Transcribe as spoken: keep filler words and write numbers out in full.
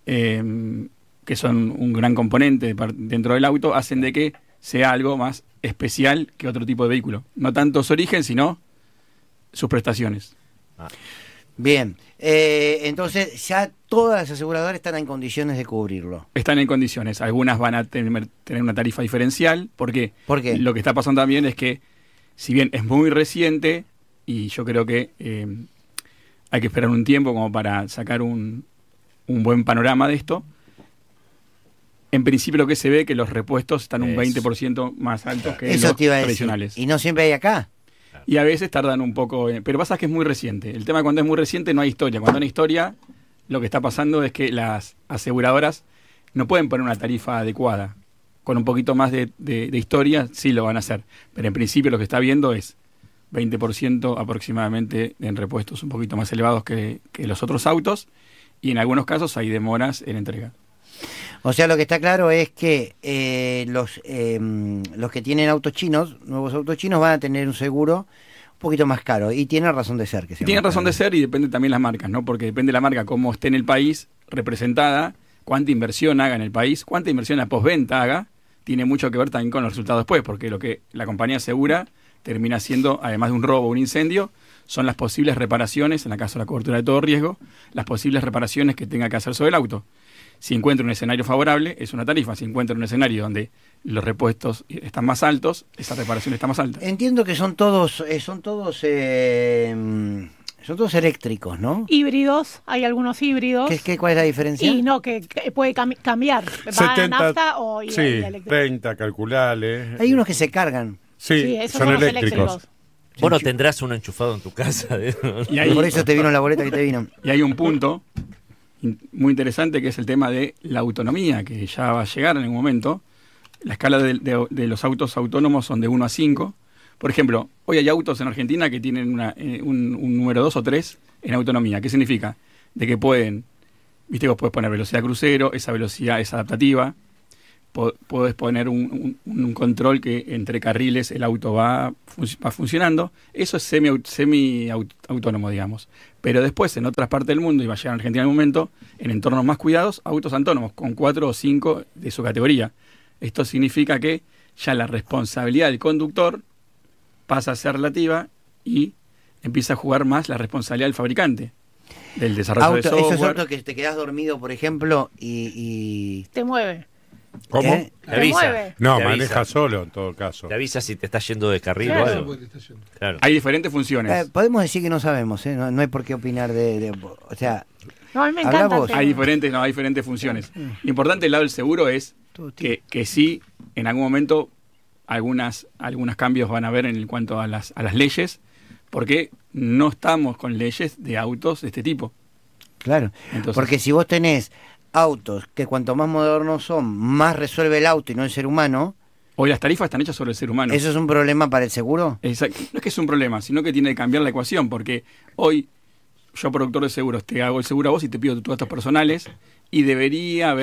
eh, que son un gran componente dentro del auto, hacen de que sea algo más especial que otro tipo de vehículo. No tanto su origen, sino sus prestaciones. Ah. Bien, eh, entonces ya todas las aseguradoras están en condiciones de cubrirlo. Están en condiciones. Algunas van a tener, tener una tarifa diferencial. ¿Por qué? ¿Por qué? Lo que está pasando también es que, si bien es muy reciente, y yo creo que eh, hay que esperar un tiempo como para sacar un, un buen panorama de esto, en principio lo que se ve es que los repuestos están un Eso. veinte por ciento más altos que Eso los te iba a decir. tradicionales. Y no siempre hay acá. Y a veces tardan un poco, eh, pero pasa que es muy reciente. El tema cuando es muy reciente no hay historia. Cuando hay historia, lo que está pasando es que las aseguradoras no pueden poner una tarifa adecuada. Con un poquito más de, de, de historia sí lo van a hacer. Pero en principio lo que está viendo es veinte por ciento aproximadamente en repuestos un poquito más elevados que, que los otros autos, y en algunos casos hay demoras en entrega. O sea, lo que está claro es que eh, los eh, los que tienen autos chinos, nuevos autos chinos, van a tener un seguro un poquito más caro. Y tiene razón de ser. que sea Tiene más razón caro. de ser, y depende también las marcas, ¿no? Porque depende de la marca, cómo esté en el país representada, cuánta inversión haga en el país, cuánta inversión a postventa haga, tiene mucho que ver también con los resultados después, porque lo que la compañía asegura termina siendo, además de un robo o un incendio, son las posibles reparaciones, en el caso de la cobertura de todo riesgo, las posibles reparaciones que tenga que hacer sobre el auto. Si encuentra un escenario favorable, es una tarifa. Si encuentra un escenario donde los repuestos están más altos, esa reparación está más alta. Entiendo que son todos, eh, son todos, eh, son todos eléctricos, ¿no? Híbridos, hay algunos híbridos. ¿Qué, qué, ¿Cuál es la diferencia? Y no, que, que puede cam- cambiar. Va a setenta, nafta o y, sí, y eléctrico. treinta, calculales. Hay unos que se cargan. Sí, Sí, esos son son los eléctricos. eléctricos. Vos no tendrás uno enchufado en tu casa. ¿eh? Y hay, Por eso te vino la boleta que te vino. y hay un punto in- muy interesante, que es el tema de la autonomía, que ya va a llegar en algún momento. La escala de, de- de los autos autónomos son de uno a cinco. Por ejemplo, hoy hay autos en Argentina que tienen una, eh, un, un número dos o tres en autonomía. ¿Qué significa? De que pueden, viste, vos podés poner velocidad crucero, esa velocidad es adaptativa. Po- Podés poner un, un, un control que entre carriles el auto va, fun- va funcionando. Eso es semi, semi aut- autónomo, digamos. Pero después, en otras partes del mundo, y va a llegar a Argentina en algún momento, en entornos más cuidados, autos autónomos con cuatro o cinco de su categoría. Esto significa que ya la responsabilidad del conductor pasa a ser relativa y empieza a jugar más la responsabilidad del fabricante, del desarrollo Auto, de software. esos autos que te quedás dormido, por ejemplo, y... y Te mueve. ¿Cómo? ¿Eh? Te Te avisa. mueve. No, Te maneja avisa. solo en todo caso. Te avisa si te estás yendo de carril Claro. o algo. Claro. Hay diferentes funciones. Eh, podemos decir que no sabemos, ¿eh? no, no hay por qué opinar de... de- o sea, No, a mí me Habla encanta. el vos. tema. Hay diferentes, no, hay diferentes funciones. Lo importante del lado del seguro es todo tipo. que, que sí, en algún momento, algunas, algunos cambios van a haber en cuanto a las, a las leyes, porque no estamos con leyes de autos de este tipo. Claro, Entonces, porque si vos tenés autos que cuanto más modernos son, más resuelve el auto y no el ser humano, hoy las tarifas están hechas sobre el ser humano. ¿eso es un problema para el seguro? Exacto. No es que es un problema, sino que tiene que cambiar la ecuación, porque hoy yo, productor de seguros, te hago el seguro a vos y te pido tus datos personales, y debería haber